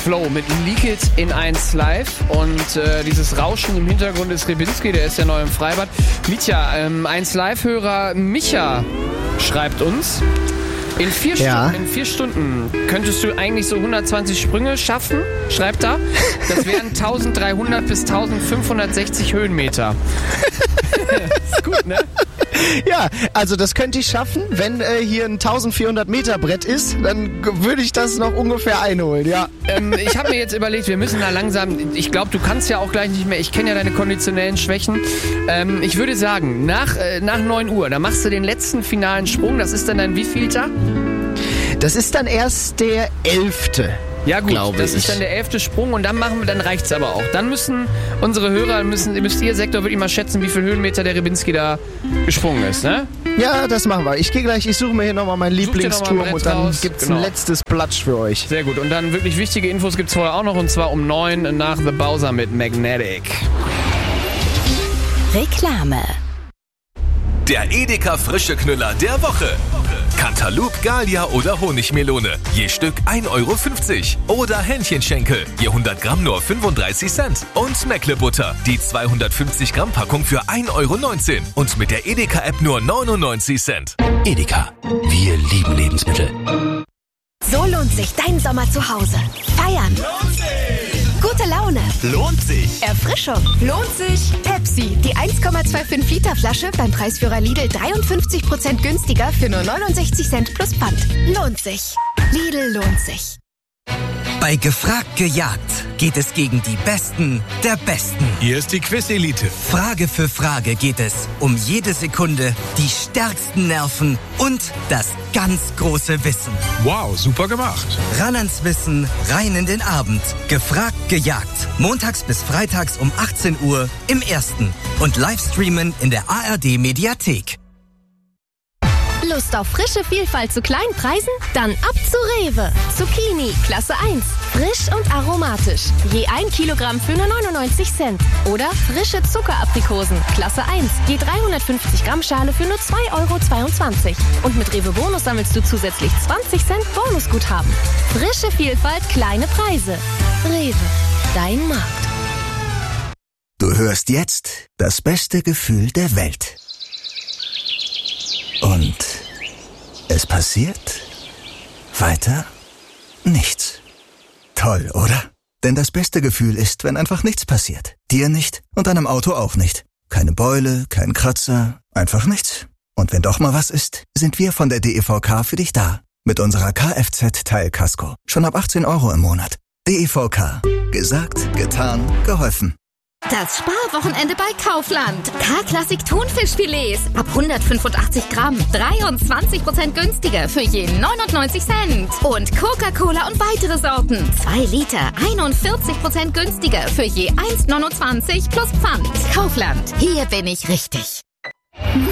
Flow mit Leak It in 1 Live und dieses Rauschen im Hintergrund ist Rebinski, der ist ja neu im Freibad. Mitja, 1 Live-Hörer Micha schreibt uns, in 4 Stunden könntest du eigentlich so 120 Sprünge schaffen, schreibt er. Das wären 1300 bis 1560 Höhenmeter. Ist gut, ne? Ja, also das könnte ich schaffen. Wenn hier ein 1400 Meter Brett ist, dann würde ich das noch ungefähr einholen, ja. Ich habe mir jetzt überlegt, wir müssen da langsam, ich glaube, du kannst ja auch gleich nicht mehr, ich kenne ja deine konditionellen Schwächen. Ich würde sagen, nach 9 Uhr, da machst du den letzten finalen Sprung, das ist dann dein wievielter? Das ist dann erst der 11. Ja gut, das ist dann der 11. Sprung und dann reicht's aber auch. Dann müssen unsere Hörer, müsst ihr Sektor wirklich mal schätzen, wie viel Höhenmeter der Rebinski da gesprungen ist, ne? Ja, das machen wir. Ich gehe gleich, ich suche mir hier nochmal meinen Lieblingsturm und dann gibt's ein letztes Platsch für euch. Sehr gut, und dann wirklich wichtige Infos gibt's vorher auch noch, und zwar um 9 nach The Bowser mit Magnetic. Reklame. Der Edeka frische Knüller der Woche. Cantaloupe, Gallia oder Honigmelone. Je Stück 1,50 €. Oder Hähnchenschenkel. Je 100 Gramm nur 35 Cent. Und Meckle-Butter. Die 250 Gramm Packung für 1,19 €. Und mit der Edeka-App nur 99 Cent. Edeka. Wir lieben Lebensmittel. So lohnt sich dein Sommer zu Hause. Feiern. Lohnt sich! Gute Laune. Lohnt sich! Erfrischung. Lohnt sich. Pepsi. Die 1,25 Liter Flasche beim Preisführer Lidl 53% günstiger für nur 69 Cent plus Pfand. Lohnt sich. Lidl lohnt sich. Bei Gefragt gejagt geht es gegen die Besten der Besten. Hier ist die Quiz-Elite. Frage für Frage geht es um jede Sekunde, die stärksten Nerven und das ganz große Wissen. Wow, super gemacht. Ran ans Wissen, rein in den Abend. Gefragt gejagt. Montags bis freitags um 18 Uhr im Ersten. Und Livestreamen in der ARD-Mediathek. Lust auf frische Vielfalt zu kleinen Preisen? Dann ab zu Rewe. Zucchini, Klasse 1. Frisch und aromatisch. Je 1 Kilogramm für nur 99 Cent. Oder frische Zuckeraprikosen, Klasse 1. Je 350 Gramm Schale für nur 2,22 €. Und mit Rewe Bonus sammelst du zusätzlich 20 Cent Bonusguthaben. Frische Vielfalt, kleine Preise. Rewe, dein Markt. Du hörst jetzt das beste Gefühl der Welt. Und es passiert weiter nichts. Toll, oder? Denn das beste Gefühl ist, wenn einfach nichts passiert. Dir nicht und deinem Auto auch nicht. Keine Beule, kein Kratzer, einfach nichts. Und wenn doch mal was ist, sind wir von der DEVK für dich da. Mit unserer Kfz-Teilkasko. Schon ab 18 € im Monat. DEVK. Gesagt, getan, geholfen. Das Sparwochenende bei Kaufland. K-Klassik Thunfischfilets ab 185 Gramm. 23% günstiger für je 99 Cent. Und Coca-Cola und weitere Sorten. 2 Liter, 41% günstiger für je 1,29 plus Pfand. Kaufland. Hier bin ich richtig.